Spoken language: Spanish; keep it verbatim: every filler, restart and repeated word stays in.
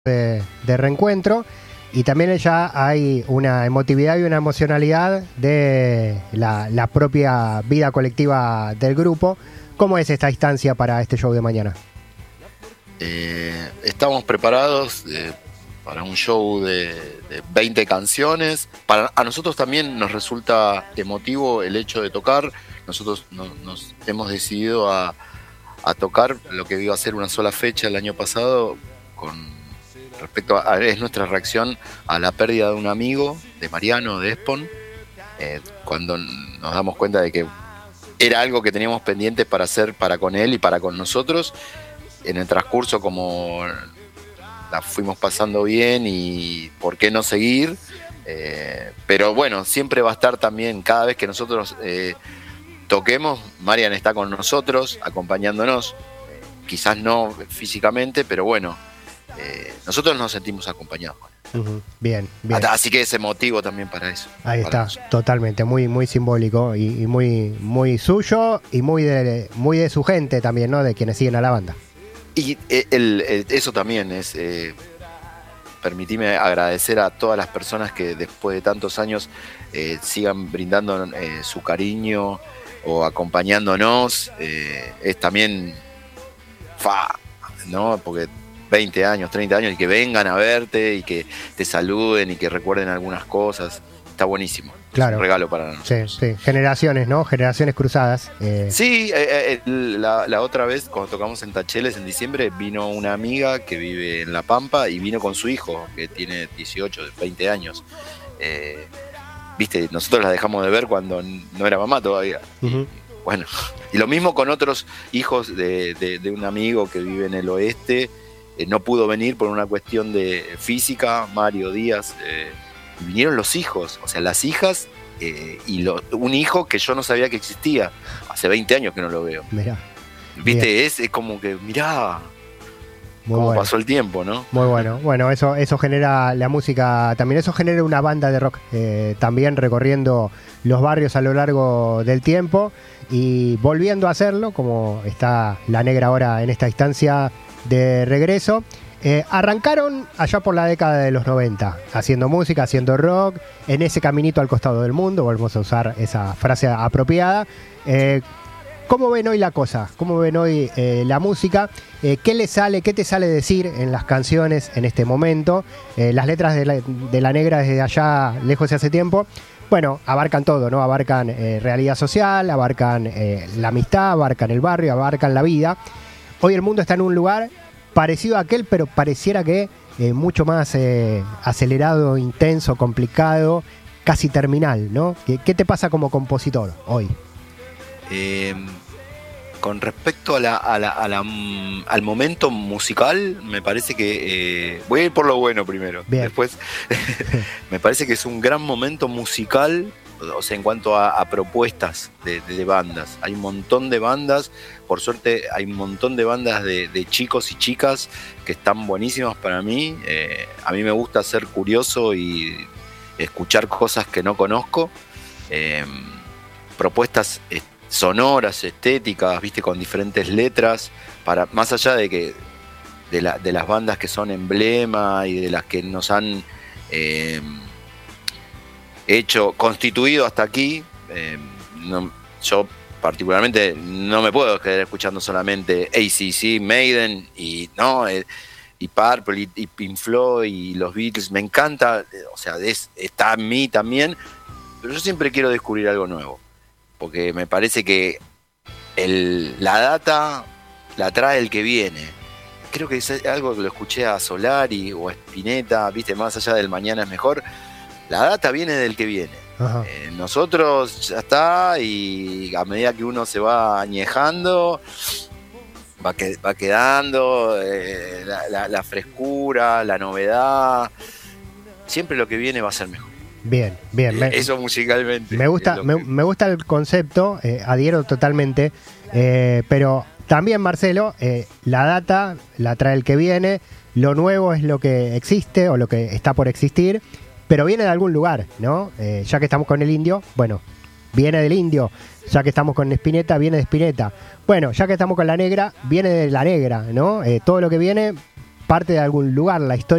de, de reencuentro, y también ya hay una emotividad y una emocionalidad de la, la propia vida colectiva del grupo. ¿Cómo es esta instancia para este show de mañana? Eh, estamos preparados eh, para un show de, de veinte canciones. Para, a nosotros también nos resulta emotivo el hecho de tocar. Nosotros no, nos hemos decidido a, a tocar lo que iba a ser una sola fecha el año pasado con respecto a, es nuestra reacción a la pérdida de un amigo, de Mariano, de Espon, eh, cuando nos damos cuenta de que era algo que teníamos pendiente para hacer para con él y para con nosotros. En el transcurso, como la fuimos pasando bien y por qué no seguir, eh, pero bueno, siempre va a estar también, cada vez que nosotros eh, toquemos, Marian está con nosotros, acompañándonos, eh, quizás no físicamente, pero bueno, eh, nosotros nos sentimos acompañados. Uh-huh. Bien, bien. Así que es emotivo también para eso. Ahí para está, nosotros. Totalmente, muy, muy simbólico y, y muy, muy suyo y muy de, muy de su gente también, ¿no? De quienes siguen a la banda. Y el, el, eso también es, eh, permitime agradecer a todas las personas que después de tantos años eh, sigan brindando eh, su cariño o acompañándonos. Eh, es también, fa, ¿no? Porque veinte años, treinta años, y que vengan a verte y que te saluden y que recuerden algunas cosas, está buenísimo. Claro. Es un regalo para nosotros. Sí, sí. Generaciones, ¿no? Generaciones cruzadas. Eh. Sí, eh, eh, la, la otra vez cuando tocamos en Tacheles en diciembre vino una amiga que vive en La Pampa y vino con su hijo que tiene dieciocho, veinte años. Eh, Viste, nosotros la dejamos de ver cuando no era mamá todavía. Uh-huh. Y, bueno, y lo mismo con otros hijos de, de, de un amigo que vive en el oeste. Eh, no pudo venir por una cuestión de física, Mario Díaz. Eh, vinieron los hijos, o sea, las hijas eh, y lo, un hijo que yo no sabía que existía. Hace veinte años que no lo veo. Mirá. Viste, es, es como que, mirá Muy cómo bueno. pasó el tiempo, ¿no? Muy bueno. Bueno, eso, eso genera la música, también eso genera una banda de rock, eh, también recorriendo los barrios a lo largo del tiempo y volviendo a hacerlo, como está La Negra ahora en esta instancia de regreso. Eh, arrancaron allá por la década de los noventa, haciendo música, haciendo rock, en ese caminito al costado del mundo, volvemos a usar esa frase apropiada. Eh, ¿Cómo ven hoy la cosa? ¿Cómo ven hoy eh, la música? Eh, ¿Qué le sale, qué te sale decir en las canciones en este momento? Eh, las letras de la, de la Negra desde allá, lejos de hace tiempo, bueno, abarcan todo, ¿no? Abarcan eh, realidad social, abarcan eh, la amistad, abarcan el barrio, abarcan la vida. Hoy el mundo está en un lugar parecido a aquel, pero pareciera que eh, mucho más eh, acelerado, intenso, complicado, casi terminal, ¿no? ¿Qué, qué te pasa como compositor hoy? Eh, con respecto a la, a la, a la, al momento musical, me parece que... Eh, voy a ir por lo bueno primero. Bien. Después, me parece que es un gran momento musical, o sea, en cuanto a, a propuestas de, de, de bandas. Hay un montón de bandas, por suerte hay un montón de bandas de, de chicos y chicas que están buenísimas para mí. Eh, a mí me gusta ser curioso y escuchar cosas que no conozco. Eh, propuestas sonoras, estéticas, viste, con diferentes letras, para más allá de que de, la, de las bandas que son emblema y de las que nos han eh, hecho, constituido hasta aquí. Eh, no, yo particularmente no me puedo quedar escuchando solamente A C C, Maiden y no eh, y Purple y, y Pink Floyd y los Beatles. Me encanta, o sea, es, está en mí también, pero yo siempre quiero descubrir algo nuevo, porque me parece que el, la data la trae el que viene. Creo que es algo que lo escuché a Solari o a Spinetta, viste, más allá del mañana es mejor. La data viene del que viene. Eh, nosotros ya está, y a medida que uno se va añejando, va, que, va quedando eh, la, la, la frescura, la novedad. Siempre lo que viene va a ser mejor. Bien, bien. Me, Eso musicalmente. Me gusta, me, me gusta el concepto, eh, adhiero totalmente, eh, pero también, Marcelo, eh, la data la trae el que viene, lo nuevo es lo que existe o lo que está por existir, pero viene de algún lugar, ¿no? Eh, ya que estamos con el Indio, bueno, viene del Indio. Ya que estamos con Spinetta, viene de Spinetta. Bueno, ya que estamos con La Negra, viene de La Negra, ¿no? Eh, todo lo que viene parte de algún lugar, la historia